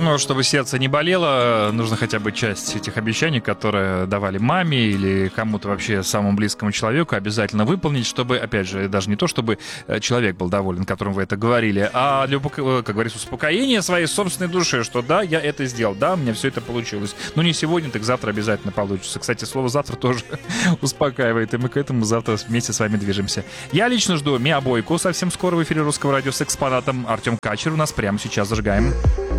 Ну, чтобы сердце не болело, нужно хотя бы часть этих обещаний, которые давали маме или кому-то вообще самому близкому человеку, обязательно выполнить, чтобы, опять же, даже не то, чтобы человек был доволен, которому вы это говорили, а для, как говорится, успокоения своей собственной души, что да, я это сделал, да, у меня все это получилось. Ну, не сегодня, так завтра обязательно получится. Кстати, слово «завтра» тоже успокаивает, и мы к этому завтра вместе с вами движемся. Я лично жду Миа Бойко совсем скоро в эфире Русского радио с экспонатом. Артем Качер у нас прямо сейчас зажигаем.